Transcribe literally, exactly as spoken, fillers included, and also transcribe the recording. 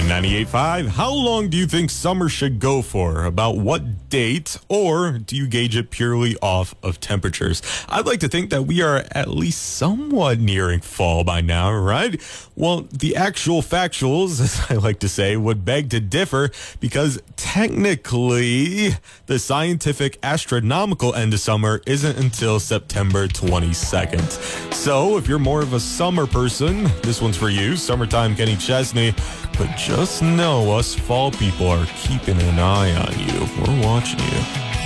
Morning ninety-eight point five. How long do you think summer should go for? About what date? Or do you gauge it purely off of temperatures? I'd like to think that we are at least somewhat nearing fall by now, right? Well, the actual factuals, as I like to say, would beg to differ because technically the scientific astronomical end of summer isn't until September twenty-second. So if you're more of a summer person, this one's for you. Summertime Kenny Chesney. But just know us fall people are keeping an eye on you. We're watching you.